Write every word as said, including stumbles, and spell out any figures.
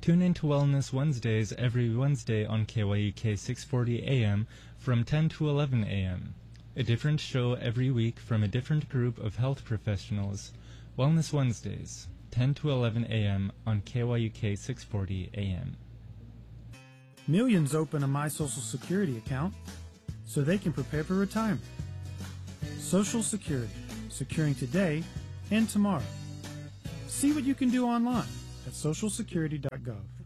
Tune in to Wellness Wednesdays every Wednesday on K Y U K six forty A M from ten to eleven A M A different show every week from a different group of health professionals. Wellness Wednesdays, ten to eleven A M on K Y U K six forty A M. Millions open a My Social Security account so they can prepare for retirement. Social Security, securing today and tomorrow. See what you can do online at social security dot gov.